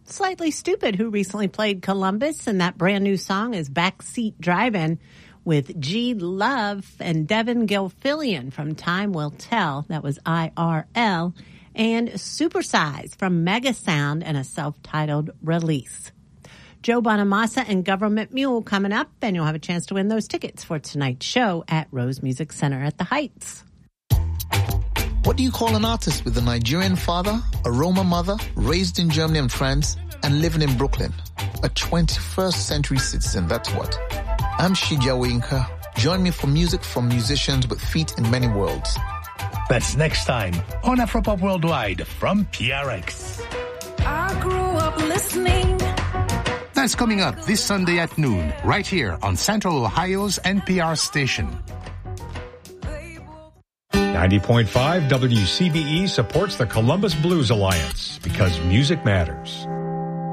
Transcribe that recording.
Slightly Stupid, who recently played Columbus, and that brand new song is Backseat Drivin' with G Love and Devin Gilfillian from Time Will Tell. That was IRL. And Supersize from Mega Sound and a self-titled release. Joe Bonamassa and Government Mule coming up, and you'll have a chance to win those tickets for tonight's show at Rose Music Center at the Heights. What do you call an artist with a Nigerian father, a Roma mother, raised in Germany and France, and living in Brooklyn? A 21st century citizen, that's what. I'm Shija Winka. Join me for music from musicians with feet in many worlds. That's next time on Afropop Worldwide from PRX. I grew up listening. That's coming up this Sunday at noon, right here on Central Ohio's NPR station. 90.5 WCBE supports the Columbus Blues Alliance because music matters.